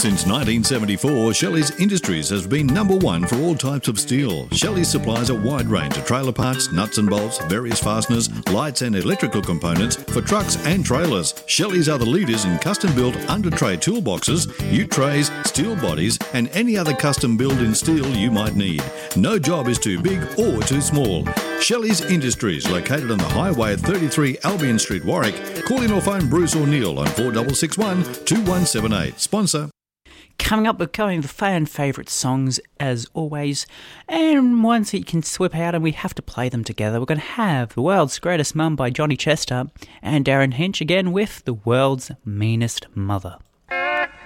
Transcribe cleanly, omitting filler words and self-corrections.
Since 1974, Shelley's Industries has been number one for all types of steel. Shelley supplies a wide range of trailer parts, nuts and bolts, various fasteners, lights and electrical components for trucks and trailers. Shelley's are the leaders in custom-built under-tray toolboxes, ute trays, steel bodies and any other custom build in steel you might need. No job is too big or too small. Shelley's Industries, located on the highway at 33 Albion Street, Warwick. Call in or phone Bruce or Neil on 4661 2178. Sponsor. Coming up, we're going the fan favourite songs as always, and ones that you can swip out and we have to play them together. We're going to have The World's Greatest Mum by Johnny Chester and Darren Hinch again with The World's Meanest Mother.